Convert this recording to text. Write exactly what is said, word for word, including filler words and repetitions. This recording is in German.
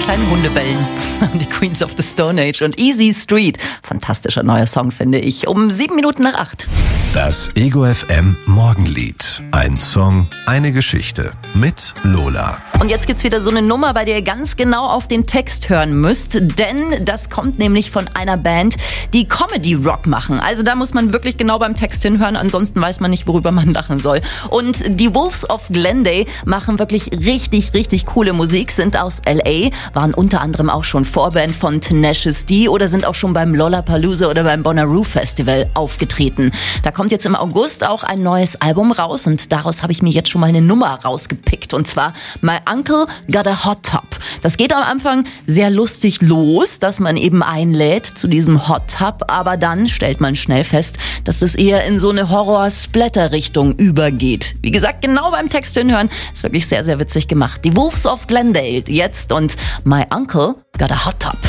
kleinen Hundebellen. Die Queens of the Stone Age und Easy Street. Fantastischer neuer Song, finde ich. Um sieben Minuten nach acht. Das Ego F M Morgenlied. Ein Song, eine Geschichte. Mit Lola. Und jetzt gibt's wieder so eine Nummer, bei der ihr ganz genau auf den Text hören müsst. Denn das kommt nämlich von einer Band, die Comedy-Rock machen. Also da muss man wirklich genau beim Text hinhören. Ansonsten weiß man nicht, worüber man lachen soll. Und die Wolves of Glendale machen wirklich richtig, richtig coole Musik. Sind aus L A, waren unter anderem auch schon Vorband von Tenacious D oder sind auch schon beim Lollapalooza oder beim Bonnaroo Festival aufgetreten. Da kommt jetzt im August auch ein neues Album raus und daraus habe ich mir jetzt schon mal eine Nummer rausgepickt und zwar My Uncle Got a Hot Tub. Das geht am Anfang sehr lustig los, dass man eben einlädt zu diesem Hot Tub, aber dann stellt man schnell fest, dass es eher in so eine Horror-Splatter-Richtung übergeht. Wie gesagt, genau beim Text hinhören, ist wirklich sehr, sehr witzig gemacht. Die Wolves of Glendale jetzt und My Uncle Got a Hot Tub.